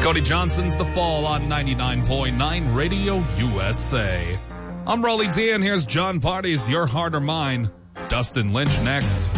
Cody Johnson's The Fall on 99.9 Radio USA. I'm Rolly D, and here's John Party's Your Heart or Mine. Dustin Lynch next.